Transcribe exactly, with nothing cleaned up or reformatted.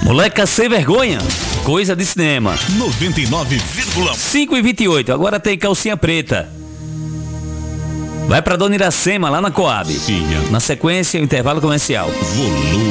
Moleca sem vergonha, coisa de cinema. noventa e nove vírgula um. cinco e vinte e oito, agora tem Calcinha Preta. Vai pra Dona Iracema, lá na Coab. Sim. Na sequência, o intervalo comercial. Volume.